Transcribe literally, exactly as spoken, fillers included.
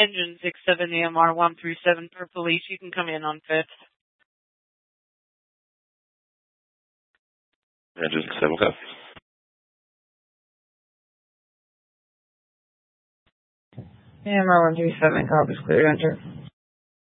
Engine six seven E M R one three seven for police. You can come in on fifth. Engine six seven, okay. E M R one three seven, copies, clear, enter.